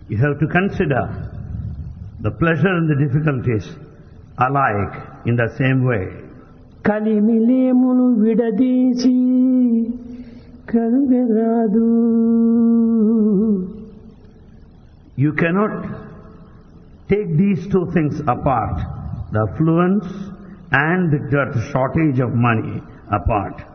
You have to consider the pleasure and the difficulties alike in the same way. కలిమిలేమును విడదీసి కలుగరాదు. You cannot take these two things apart, the affluence and the shortage of money apart.